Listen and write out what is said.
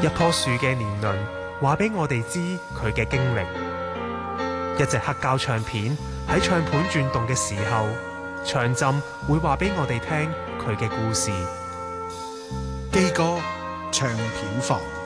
一棵樹嘅年輪話俾我哋知佢嘅經歷，一隻黑膠唱片喺唱盤轉動嘅時候，長針會話俾我哋聽佢嘅故事。 基哥唱片房。